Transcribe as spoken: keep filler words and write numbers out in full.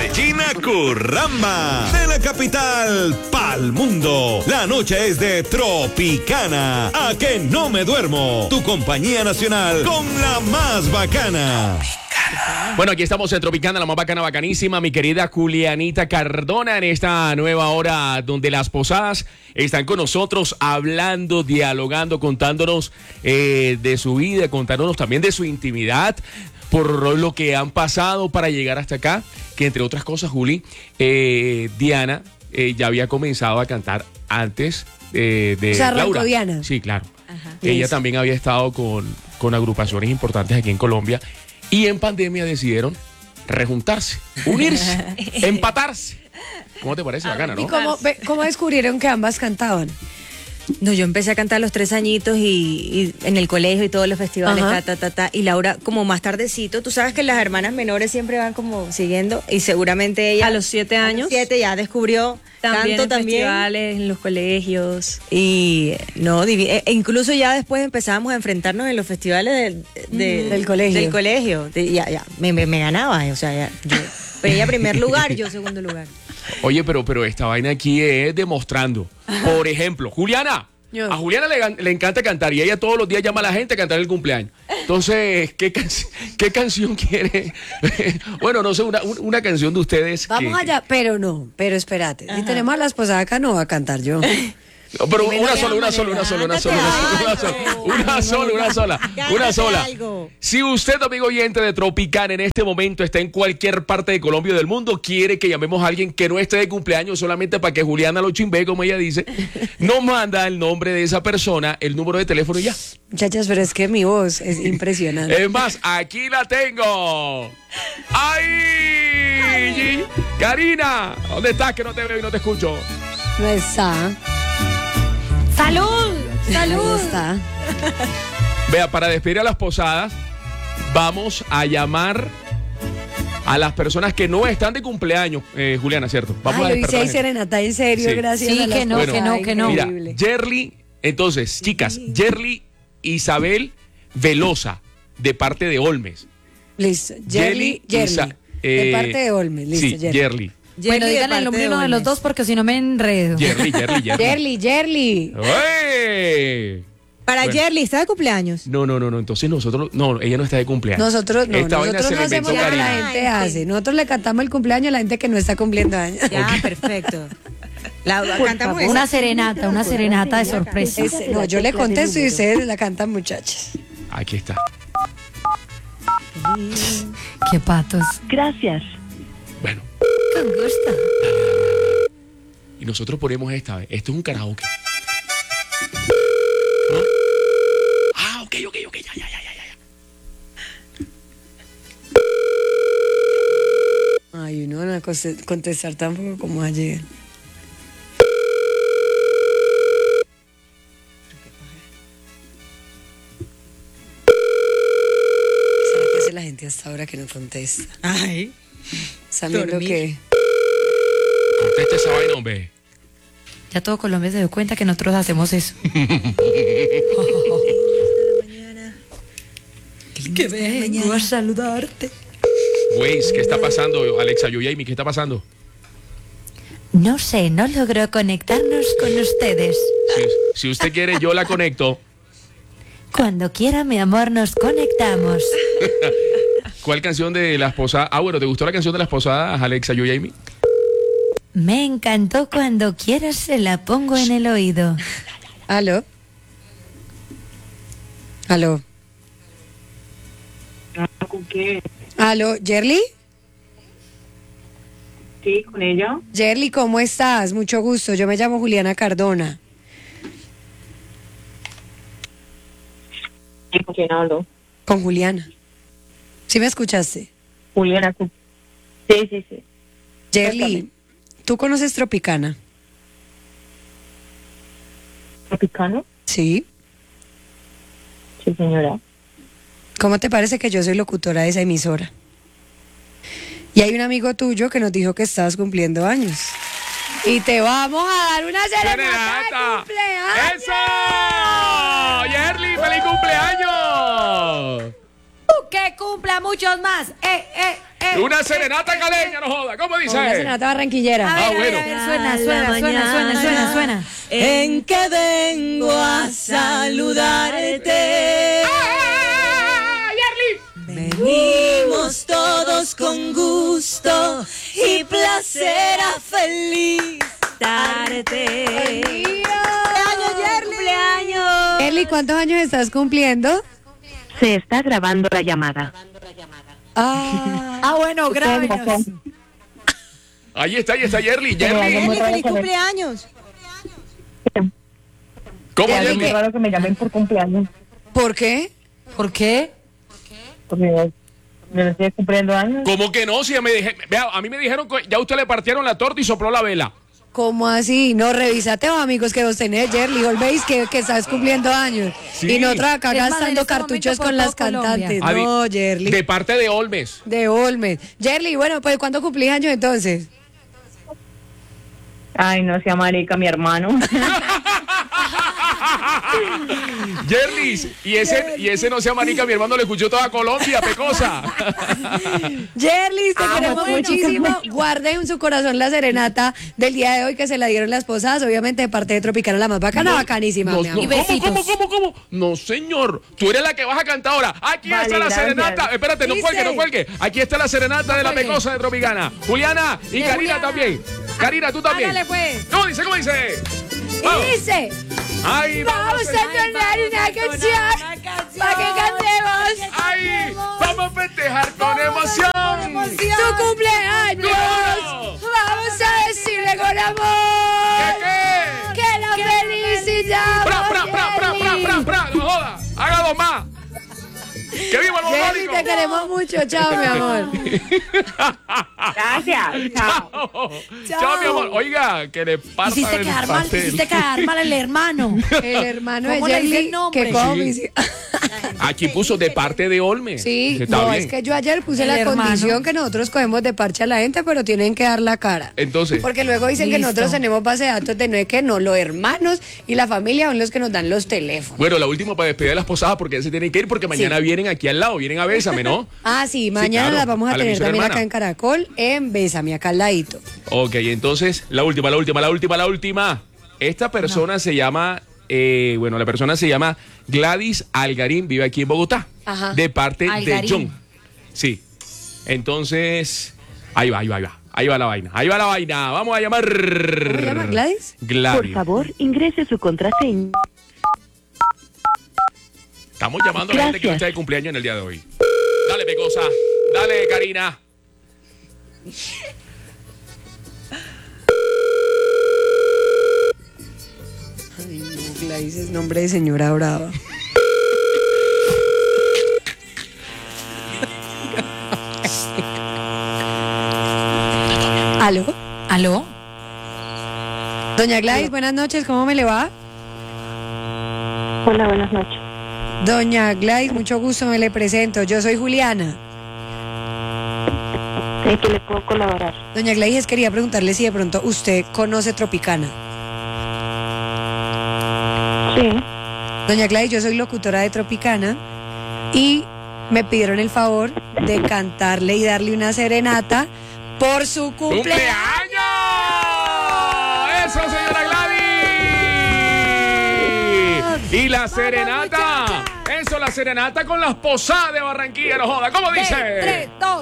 China Curramba, de la capital pa'l mundo. La noche es de Tropicana. A que no me duermo. Tu compañía nacional con la más bacana. Bueno, aquí estamos en Tropicana, la más bacana, bacanísima, mi querida Julianita Cardona, en esta nueva hora donde las posadas están con nosotros hablando, dialogando, contándonos eh, de su vida, contándonos también de su intimidad, por lo que han pasado para llegar hasta acá, que entre otras cosas, Juli, eh, Diana eh, ya había comenzado a cantar antes eh, de o sea, Laura. Diana. Sí, claro. Ajá. Ella Eso. también había estado con, con agrupaciones importantes aquí en Colombia y en pandemia decidieron rejuntarse, unirse, empatarse. ¿Cómo te parece? Bacana, ¿Y ¿no? cómo, ve- cómo descubrieron que ambas cantaban? No, yo empecé a cantar a los tres añitos y, y en el colegio y todos los festivales, Ajá. ta, ta, ta, ta, y Laura como más tardecito. Tú sabes que las hermanas menores siempre van como siguiendo y seguramente ella A los siete a los años. siete ya descubrió También canto en también. festivales, en los colegios. Y no, divi- e- e incluso ya después empezábamos a enfrentarnos en los festivales del- de- Del colegio. Del colegio. De- ya, ya, me, me, me ganaba, o sea, ya, yo, pero ella primer lugar, yo segundo lugar. Oye, pero, pero esta vaina aquí es demostrando. Por ejemplo, Juliana. Yo. A Juliana le, gan- le encanta cantar y ella todos los días llama a la gente a cantar el cumpleaños. Entonces, ¿qué, can- qué canción quiere? Bueno, no sé, una, un- una canción de ustedes. Vamos que- allá, pero no, pero espérate. Si tenemos a la esposada acá, no va a cantar yo. No, pero Dime, una no sola, le una sola, una sola, una sola, una sola, una sola, una sola, una sola, una Cántate sola. algo. Si usted, amigo oyente de Tropicana, en este momento está en cualquier parte de Colombia o del mundo, quiere que llamemos a alguien que no esté de cumpleaños solamente para que Juliana lo chimbe, como ella dice, nos manda el nombre de esa persona, el número de teléfono y ya. Muchachas, pero es que mi voz es impresionante. Es más, aquí la tengo. ¡Ay! Gigi. Karina, ¿dónde estás? Que no te veo y no te escucho. No está. ¡Salud! Ahí está. Vea, para despedir a las posadas, vamos a llamar a las personas que no están de cumpleaños, eh, Juliana, ¿cierto? Vamos Ay, a hoy sí despertar hay gente. serenata, en serio, Sí. gracias Sí, a la que no, esposada, que no, que no. Mira, increíble. Yerly, entonces, chicas, Yerly Isabel Velosa, de parte de Olmes. Listo. Yerly, Yerly. Isa- de eh, parte de Olmes, listo, Sí, Yerly. Yerly. Bueno, Yerly de digan el parte nombre de uno de los Olmes. dos porque si no me enredo. Yerly, Yerly, Yerly. Yerly, Yerly. ¡Ey! Para Bueno. Yerly, ¿está de cumpleaños? No, no, no, no, entonces nosotros, no, ella no está de cumpleaños. Nosotros no, Esta vaina nosotros se no la inventó hacemos lo que la Karina. gente Ay, hace. Nosotros le cantamos el cumpleaños a la gente que no está cumpliendo años. Ya, perfecto. La, cantamos favor. esa. Una serenata, una serenata de sorpresa. Ese- no, yo le contesto y ustedes la cantan, muchachas. Aquí está. Qué patos. Gracias. Bueno, Con gusto. y nosotros ponemos esta vez. Esto es un karaoke. ¿No? Ah, ok, ok, ok, ya, ya, ya, ya, ya. Ay, uno no va a conte- contestar tampoco como ayer. ¿Será que hace la gente hasta ahora que no contesta? Ay. Están viendo Dormir. que... Contesta esa vaina, hombre. Ya todo Colombia se dio cuenta que nosotros hacemos eso. Que Vengo a saludarte. Waze, ¿qué está pasando? Alexa, yo y ¿qué está pasando? No sé, no logró conectarnos con ustedes. Si, si usted quiere, yo la conecto. Cuando quiera, mi amor, nos conectamos. ¿Cuál canción de la esposa? Ah, bueno, ¿te gustó la canción de la esposa, Alexa, yo y Amy? Me encantó. Cuando quieras se la pongo en el oído. ¿Aló? ¿Aló? ¿Con qué? ¿Aló? ¿Yerly? Sí, con ella. Yerly, ¿cómo estás? Mucho gusto. Yo me llamo Juliana Cardona. ¿Con quién hablo? Con Juliana. ¿Sí me escuchaste? Juliana. ¿con- Sí, sí, sí. Yerly, ¿tú conoces Tropicana? ¿Tropicano? Sí. Sí, señora. ¿Cómo te parece que yo soy locutora de esa emisora? Y hay un amigo tuyo que nos dijo que estabas cumpliendo años. Y te vamos a dar una serenata de cumpleaños. ¡Eso! ¡Yerly, feliz cumpleaños! ¡Que cumpla muchos más! ¡Eh, eh, eh! Una serenata caleña, no joda. ¿Cómo dice? Una serenata barranquillera. A ver, Ah, a ver, bueno. a ver, suena, suena, suena, suena, suena, suena. En que vengo a saludarte. Venimos todos con gusto y placer a felicitarte. ¡Cumpleaños, Yerli! ¡Cumpleaños! Eli, ¿cuántos años estás cumpliendo? Se está grabando la llamada. Ah, Ah, bueno, grábenos. Ahí está, ahí está Yerli. Yerli. Yerli, feliz cumpleaños. ¿Cómo, Es muy Yerli? raro que me llamen por cumpleaños. ¿por qué? ¿Por qué? Porque yo no estoy cumpliendo años. ¿Cómo que no? Si ya me dije, vea, a mí me dijeron que ya usted le partieron la torta y sopló la vela. ¿Cómo así? No, revísate, oh, amigos, que vos tenés, Yerli. Volvéis que, que estás cumpliendo años. Sí. Y nosotros acá Es más, en gastando este cartuchos momento con por las todo Colombia. cantantes. Adi- No, Yerli. De parte de Olmes. De Olmes. Yerli, bueno, pues ¿cuándo cumplís años entonces? Ay, no sea marica, mi hermano. Yerlis, y ese, y ese no sea manica, mi hermano le escuchó toda Colombia, pecosa. Yerli, te Ah, queremos bueno. muchísimo. Guarden en su corazón la serenata del día de hoy que se la dieron las posadas, obviamente de parte de Tropicana, la más bacana, bacanísima, No, mi no, amor. Y ¿cómo, besitos. cómo, cómo, cómo? No, señor. Tú eres la que vas a cantar ahora. Aquí Vale, está la gracias. serenata. Espérate, no ¿Viste? cuelgue, no cuelgue. Aquí está la serenata de la cuelgue. pecosa de Tropicana. Juliana y De Karina Juliana. también. Karina, tú también. Hágale, pues. ¿Cómo dice? ¿Cómo dice? Vamos. Y dice, Ay, vamos a entonar una canción para que cantemos Ay, vamos a festejar con emoción. su cumpleaños. ¡Claro! Vamos a decirle con ¿Qué, amor qué? que la felicitamos. ¡Pra, pra, pra, pra, pra, Yerli. pra, pra! ¡No joda! ¡Haga dos más! ¡Que viva el Yerli, bombónico! te queremos mucho. Chao, mi amor. Gracias. Chao. Chao. Chao, mi amor. Oiga, que le partan Hiciste el quedar mal, pastel. hiciste quedar mal el hermano. El hermano de ¿Cómo le dice Yerli, el nombre? que como Sí. mis- Aquí puso de parte de Olmes. Sí, Está no, bien. es que yo ayer puse El la hermano. condición que nosotros cogemos de parche a la gente, pero tienen que dar la cara. Entonces, Porque luego dicen que Listo. nosotros tenemos base de datos de no es que no, los hermanos y la familia son los que nos dan los teléfonos. bueno, la última para despedir a las posadas porque ya se tienen que ir porque mañana Sí. vienen aquí al lado, vienen a Bésame, ¿no? Ah, sí, mañana claro, las vamos a, a la tener emisora también hermana. acá en Caracol, en Bésame, acá al ladito. Ok, entonces, la última, la última, la última, la última. Esta persona se llama, eh, bueno, la persona se llama Gladys Algarín, vive aquí en Bogotá. Ajá. De parte de Algarín. John. Sí. Entonces, ahí va, ahí va, ahí va. Ahí va la vaina, ahí va la vaina. Vamos a llamar. ¿Cómo se llama, Gladys? Gladys. Por favor, ingrese su contraseña. Estamos llamando a la gente que no está de cumpleaños en el día de hoy. Dale, Pecosa. Dale, Karina. Ay, no, Gladys es nombre de señora brava. ¿Aló? ¿Aló? Doña Gladys, buenas noches, ¿cómo me le va? Hola, buenas noches. Doña Gladys, mucho gusto, me le presento. Yo soy Juliana. ¿En qué le puedo colaborar? Doña Gladys, quería preguntarle si de pronto usted conoce Tropicana. Sí. Doña Gladys, yo soy locutora de Tropicana y me pidieron el favor de cantarle y darle una serenata por su cumpleaños. ¡Cumpleaños! ¡Eso, señora Gladys! Y la serenata. Eso, la serenata con las posadas de Barranquilla, no joda. ¿Cómo dice? tres, dos,